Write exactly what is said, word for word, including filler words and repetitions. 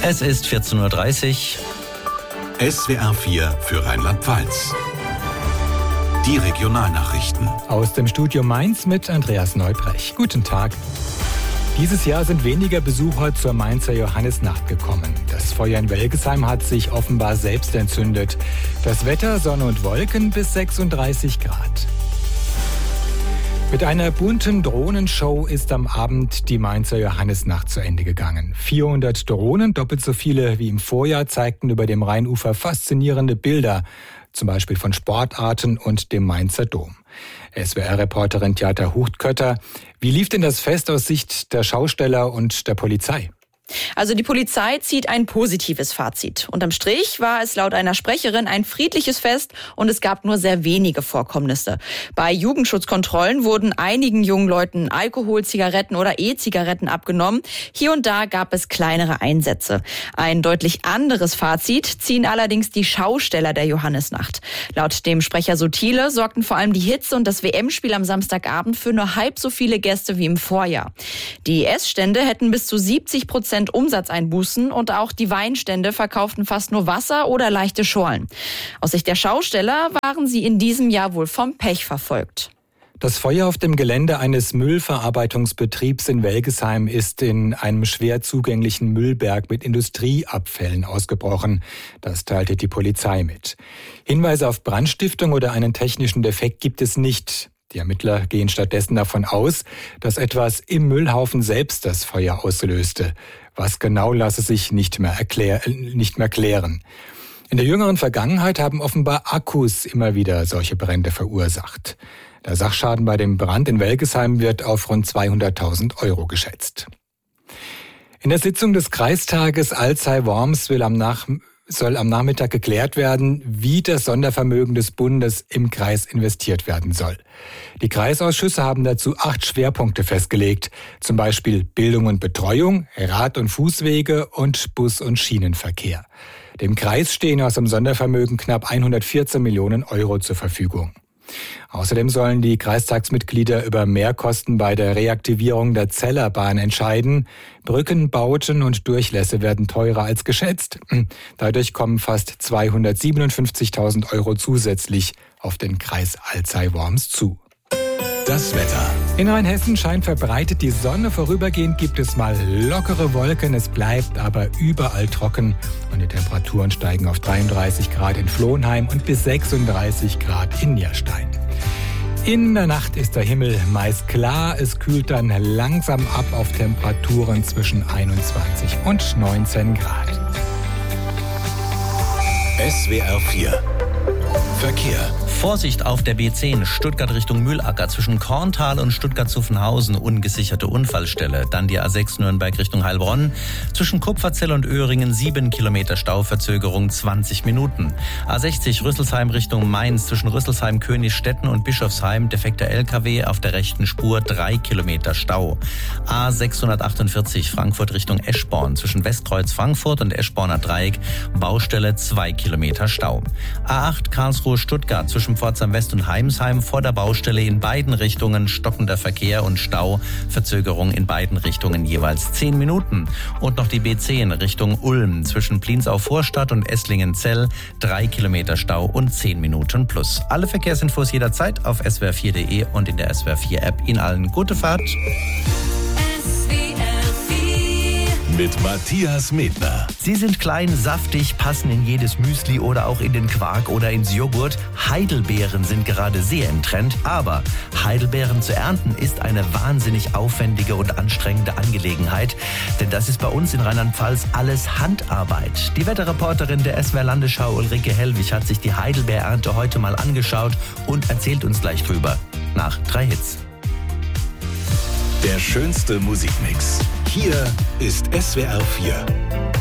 Es ist vierzehn Uhr dreißig. S W R vier für Rheinland-Pfalz. Die Regionalnachrichten. Aus dem Studio Mainz mit Andreas Neubrech. Guten Tag. Dieses Jahr sind weniger Besucher zur Mainzer Johannisnacht gekommen. Das Feuer in Welgesheim hat sich offenbar selbst entzündet. Das Wetter, Sonne und Wolken bis sechsunddreißig Grad. Mit einer bunten Drohnenshow ist am Abend die Mainzer Johannisnacht zu Ende gegangen. vierhundert Drohnen, doppelt so viele wie im Vorjahr, zeigten über dem Rheinufer faszinierende Bilder, zum Beispiel von Sportarten und dem Mainzer Dom. S W R-Reporterin Tjata Huchtkötter, wie lief denn das Fest aus Sicht der Schausteller und der Polizei? Also die Polizei zieht ein positives Fazit. Unterm Strich war es laut einer Sprecherin ein friedliches Fest und es gab nur sehr wenige Vorkommnisse. Bei Jugendschutzkontrollen wurden einigen jungen Leuten Alkohol, Zigaretten oder E-Zigaretten abgenommen. Hier und da gab es kleinere Einsätze. Ein deutlich anderes Fazit ziehen allerdings die Schausteller der Johannisnacht. Laut dem Sprecher Sotile sorgten vor allem die Hitze und das W M-Spiel am Samstagabend für nur halb so viele Gäste wie im Vorjahr. Die Essstände hätten bis zu siebzig Prozent Umsatzeinbußen und auch die Weinstände verkauften fast nur Wasser oder leichte Schorlen. Aus Sicht der Schausteller waren sie in diesem Jahr wohl vom Pech verfolgt. Das Feuer auf dem Gelände eines Müllverarbeitungsbetriebs in Welgesheim ist in einem schwer zugänglichen Müllberg mit Industrieabfällen ausgebrochen. Das teilte die Polizei mit. Hinweise auf Brandstiftung oder einen technischen Defekt gibt es nicht. Die Ermittler gehen stattdessen davon aus, dass etwas im Müllhaufen selbst das Feuer auslöste. Was genau, lasse sich nicht mehr, erklär, nicht mehr klären. In der jüngeren Vergangenheit haben offenbar Akkus immer wieder solche Brände verursacht. Der Sachschaden bei dem Brand in Welgesheim wird auf rund zweihunderttausend Euro geschätzt. In der Sitzung des Kreistages Alzey-Worms will am Nach soll am Nachmittag geklärt werden, wie das Sondervermögen des Bundes im Kreis investiert werden soll. Die Kreisausschüsse haben dazu acht Schwerpunkte festgelegt, zum Beispiel Bildung und Betreuung, Rad- und Fußwege und Bus- und Schienenverkehr. Dem Kreis stehen aus dem Sondervermögen knapp hundertvierzehn Millionen Euro zur Verfügung. Außerdem sollen die Kreistagsmitglieder über Mehrkosten bei der Reaktivierung der Zellerbahn entscheiden. Brückenbauten und Durchlässe werden teurer als geschätzt. Dadurch kommen fast zweihundertsiebenundfünfzigtausend Euro zusätzlich auf den Kreis Alzey-Worms zu. Das Wetter. In Rheinhessen scheint verbreitet die Sonne. Vorübergehend gibt es mal lockere Wolken. Es bleibt aber überall trocken. Und die Temperaturen steigen auf dreiunddreißig Grad in Flohnheim und bis sechsunddreißig Grad in Nierstein. In der Nacht ist der Himmel meist klar. Es kühlt dann langsam ab auf Temperaturen zwischen einundzwanzig und neunzehn Grad. S W R vier. Verkehr. Vorsicht auf der B zehn, Stuttgart Richtung Mühlacker, zwischen Korntal und Stuttgart-Zuffenhausen, ungesicherte Unfallstelle. Dann die A sechs Nürnberg Richtung Heilbronn, zwischen Kupferzell und Öhringen sieben Kilometer Stauverzögerung, zwanzig Minuten. A sechzig Rüsselsheim Richtung Mainz, zwischen Rüsselsheim, Königstetten und Bischofsheim, defekter L K W auf der rechten Spur, drei Kilometer Stau. A sechshundertachtundvierzig Frankfurt Richtung Eschborn, zwischen Westkreuz Frankfurt und Eschborner Dreieck, Baustelle, zwei Kilometer Stau. A acht Karlsruhe Stuttgart, zwischen Pforzheim West und Heimsheim, vor der Baustelle in beiden Richtungen stockender Verkehr und Stau, Verzögerung in beiden Richtungen jeweils zehn Minuten. Und noch die B zehn Richtung Ulm, zwischen Pliensau Vorstadt und Esslingen-Zell, drei Kilometer Stau und zehn Minuten plus. Alle Verkehrsinfos jederzeit auf s w r vier punkt d e und in der S W R vier App. Ihnen allen gute Fahrt. Mit Matthias Medner. Sie sind klein, saftig, passen in jedes Müsli oder auch in den Quark oder ins Joghurt. Heidelbeeren sind gerade sehr im Trend, aber Heidelbeeren zu ernten ist eine wahnsinnig aufwendige und anstrengende Angelegenheit. Denn das ist bei uns in Rheinland-Pfalz alles Handarbeit. Die Wetterreporterin der S W R-Landesschau Ulrike Hellwig hat sich die Heidelbeerernte heute mal angeschaut und erzählt uns gleich drüber. Nach drei Hits. Der schönste Musikmix. Hier ist S W R vier.